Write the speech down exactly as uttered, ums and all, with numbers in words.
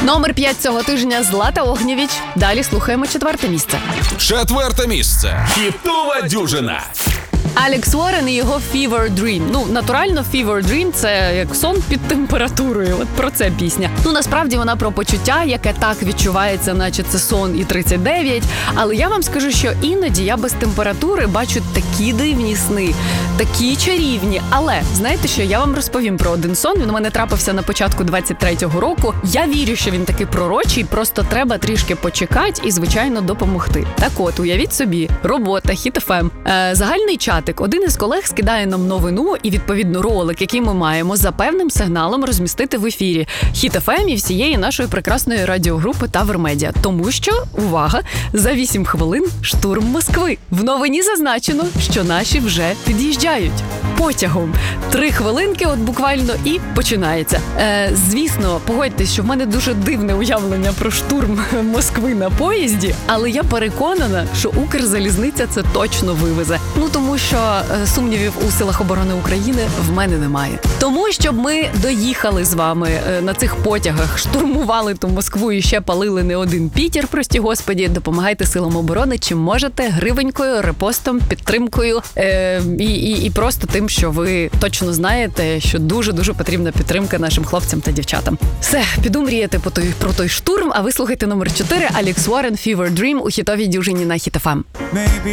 Номер п'ять цього тижня Злата Огнєвіч. Далі слухаємо четверте місце. Четверте місце. Хітова дюжина. Алекс Уоррен і його Fever Dream. Ну, натурально, Fever Dream – це як сон під температурою. От про це пісня. Ну, насправді вона про почуття, яке так відчувається, наче це сон і тридцять дев'ять. Але я вам скажу, що іноді я без температури бачу такі дивні сни, такі чарівні. Але, знаєте що, я вам розповім про один сон. Він у мене трапився на початку двадцять третього року. Я вірю, що він такий пророчий, просто треба трішки почекати і, звичайно, допомогти. Так от, уявіть собі, робота, Хіт еф ем, е, загальний чат. Один із колег скидає нам новину і, відповідно, ролик, який ми маємо за певним сигналом розмістити в ефірі Хіт еф ем і всієї нашої прекрасної радіогрупи Тавр Медіа. Тому що, увага, за вісім хвилин штурм Москви. В новині зазначено, що наші вже під'їжджають потягом. Три хвилинки от буквально і починається. Е, звісно, погодьтесь, що в мене дуже дивне уявлення про штурм Москви на поїзді, але я переконана, що Укрзалізниця це точно вивезе. Ну, тому що е, сумнівів у силах оборони України в мене немає. Тому, щоб ми доїхали з вами е, на цих потягах, штурмували ту Москву і ще палили не один Пітер, прості господі, допомагайте силам оборони, чим можете, гривенькою, репостом, підтримкою е, і, і, і просто тим, що ви точно знаєте, що дуже-дуже потрібна підтримка нашим хлопцям та дівчатам. Все, піду мріяти по той, про той штурм, а ви слухайте номер чотири Алекс Уоррен, Fever Dream у хітовій дюжині на Хіт еф ем.